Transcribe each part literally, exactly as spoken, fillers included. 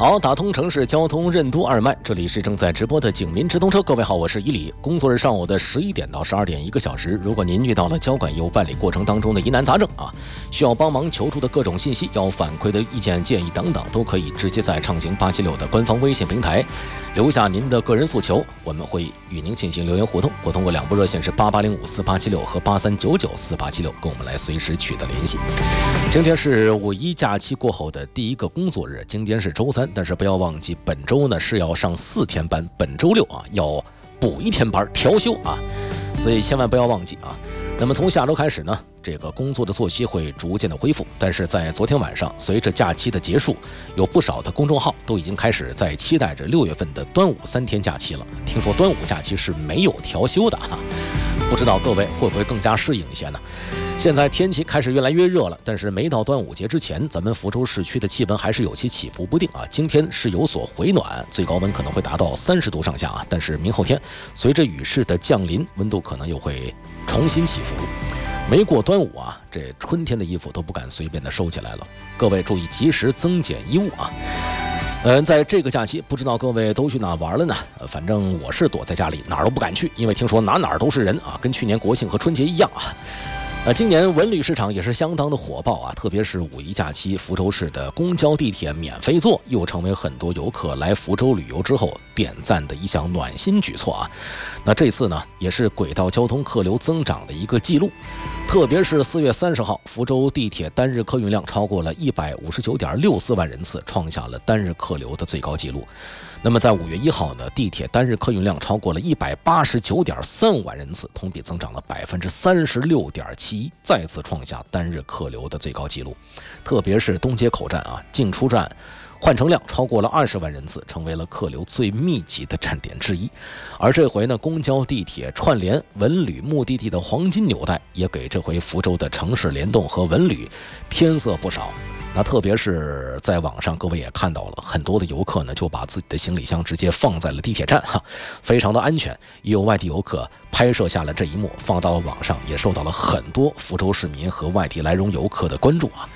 好，打通城市交通任督二脉，这里是正在直播的警民直通车。各位好，我是伊礼。工作日上午的十一点到十二点一个小时，如果您遇到了交管业务办理过程当中的疑难杂症啊，需要帮忙求助的各种信息，要反馈的意见建议等等，都可以直接在畅行八七六的官方微信平台留下您的个人诉求，我们会与您进行留言互动，或通过两部热线是八八零五四八七六和八三九九四八七六跟我们来随时取得联系。今天是五一假期过后的第一个工作日，今天是周三，但是不要忘记本周呢是要上四天班，本周六啊要补一天班调休啊，所以千万不要忘记啊。那么从下周开始呢，这个工作的作息会逐渐的恢复，但是在昨天晚上，随着假期的结束，有不少的公众号都已经开始在期待着六月份的端午三天假期了。听说端午假期是没有调休的哈，不知道各位会不会更加适应一些呢？现在天气开始越来越热了，但是没到端午节之前，咱们福州市区的气温还是有些起伏不定啊。今天是有所回暖，最高温可能会达到三十度上下啊，但是明后天随着雨势的降临，温度可能又会重新起伏。没过端午啊，这春天的衣服都不敢随便的收起来了。各位注意及时增减衣物啊。嗯、呃，在这个假期，不知道各位都去哪玩了呢？呃，反正我是躲在家里，哪儿都不敢去，因为听说哪哪儿都是人啊，跟去年国庆和春节一样啊。呃，今年文旅市场也是相当的火爆啊，特别是五一假期，福州市的公交、地铁免费坐，又成为很多游客来福州旅游之后点赞的一项暖心举措啊。那这次呢，也是轨道交通客流增长的一个记录，特别是四月三十号，福州地铁单日客运量超过了一百五十九点六四万人次，创下了单日客流的最高纪录。那么在五月一号呢，地铁单日客运量超过了一百八十九点三万人次，同比增长了百分之三十六点七一，再次创下单日客流的最高纪录。特别是东街口站啊，进出站换乘量超过了二十万人次，成为了客流最密集的站点之一。而这回呢，公交、地铁串联文旅目的地的黄金纽带，也给这回福州的城市联动和文旅添色不少。那特别是在网上，各位也看到了，很多的游客呢就把自己的行李箱直接放在了地铁站哈，非常的安全。也有外地游客拍摄下了这一幕，放到了网上，也受到了很多福州市民和外地来蓉游客的关注啊。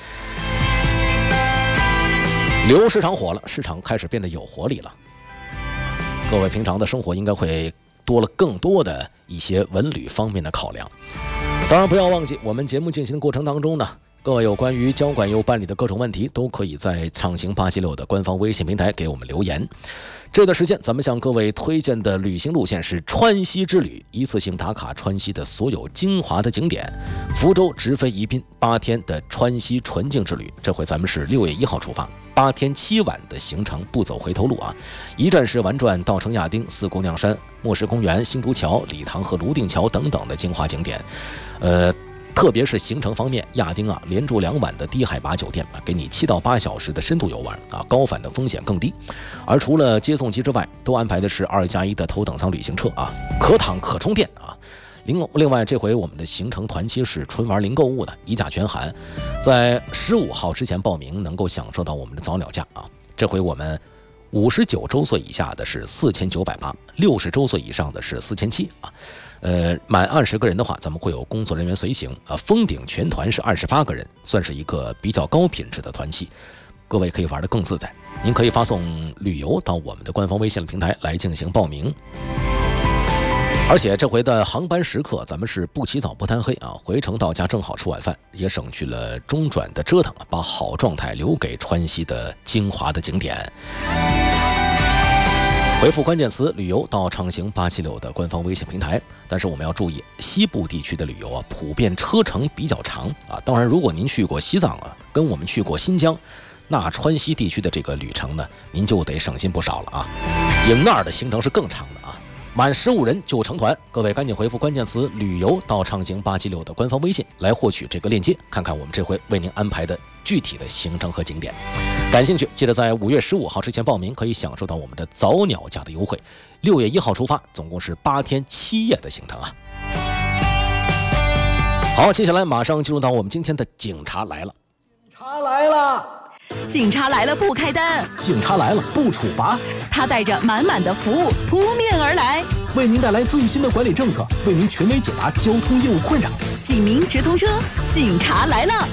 旅游市场火了，市场开始变得有活力了。各位平常的生活应该会多了更多的一些文旅方面的考量。当然不要忘记，我们节目进行的过程当中呢，各位有关于交管业务办理的各种问题，都可以在畅行八七六的官方微信平台给我们留言。这段时间咱们向各位推荐的旅行路线是川西之旅，一次性打卡川西的所有精华的景点，福州直飞宜宾八天的川西纯净之旅。这回咱们是六月一号出发，八天七晚的行程，不走回头路啊！一站式玩转稻城亚丁、四姑娘山、莫石公园、新都桥、礼堂和泸定桥等等的精华景点。呃。特别是行程方面，亚丁啊连住两晚的低海拔酒店啊，给你七到八小时的深度游玩啊，高反的风险更低。而除了接送机之外，都安排的是二加一的头等舱旅行车啊，可躺可充电啊。另另外，这回我们的行程团期是纯玩零购物的，一价全含，在十五号之前报名能够享受到我们的早鸟价啊。这回我们五十九周岁以下的是四千九百八，六十周岁以上的是四千七啊。呃，满二十个人的话，咱们会有工作人员随行啊。封顶全团是二十八个人，算是一个比较高品质的团期，各位可以玩得更自在。您可以发送旅游到我们的官方微信平台来进行报名。而且这回的航班时刻，咱们是不起早不贪黑啊，回程到家正好吃晚饭，也省去了中转的折腾，把好状态留给川西的精华的景点。回复关键词旅游到畅行八七六的官方微信平台，但是我们要注意，西部地区的旅游啊，普遍车程比较长啊。当然，如果您去过西藏啊，跟我们去过新疆，那川西地区的这个旅程呢，您就得省心不少了啊，因为那儿的行程是更长的啊。满十五人就成团，各位赶紧回复关键词旅游到畅行八七六的官方微信来获取这个链接，看看我们这回为您安排的具体的行程和景点。感兴趣记得在五月十五号之前报名，可以享受到我们的早鸟价的优惠。六月一号出发，总共是八天七夜的行程啊。好，接下来马上进入到我们今天的警察来了。 警察来了， 警察来了不开单， 警察来了不处罚， 他带着满满的服务扑面而来， 为您带来最新的管理政策，为您权威解答交通业务困扰。 警民直通车，警察来了。